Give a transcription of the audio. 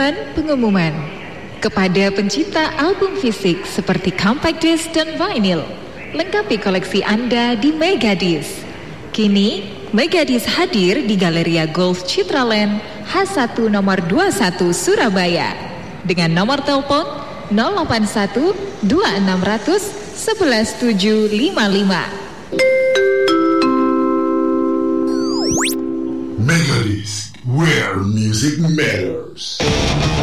Dan pengumuman kepada pencinta album fisik seperti compact disc dan vinyl, lengkapi koleksi Anda di Megadisc. Kini Megadisc hadir di Galeria Golf Citraland H1 nomor 21 Surabaya dengan nomor telepon 081 2600 11755. Megadisc, where music matters.